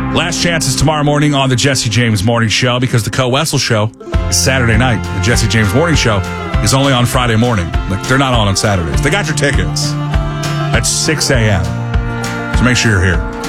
Last chance is tomorrow morning on the Jesse James Morning Show because the Co-Wessel Show is Saturday night. The Jesse James Morning Show is only on Friday morning. Like, they're not on Saturdays. They got your tickets at 6 a.m. So make sure you're here.